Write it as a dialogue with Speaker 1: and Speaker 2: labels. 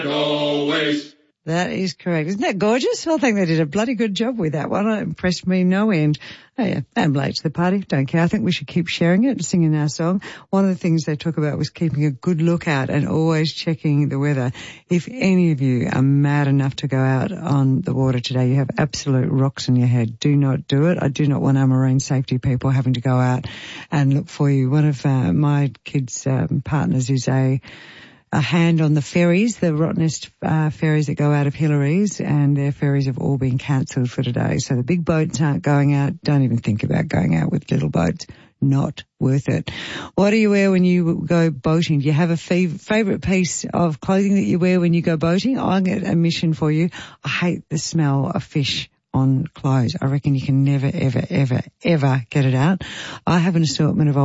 Speaker 1: Always.
Speaker 2: That is correct. Isn't that gorgeous? I think they did a bloody good job with that one. It impressed me no end. Oh yeah, I'm late to the party. Don't care. I think we should keep sharing it, singing our song. One of the things they talk about was keeping a good lookout and always checking the weather. If any of you are mad enough to go out on the water today, you have absolute rocks in your head. Do not do it. I do not want our marine safety people having to go out and look for you. One of my kids' partners is a hand on the ferries, the rottenest ferries that go out of Hillary's, and their ferries have all been cancelled for today. So the big boats aren't going out. Don't even think about going out with little boats. Not worth it. What do you wear when you go boating? Do you have a favourite piece of clothing that you wear when you go boating? I'll get a mission for you. I hate the smell of fish on clothes. I reckon you can never, ever, ever, ever get it out. I have an assortment of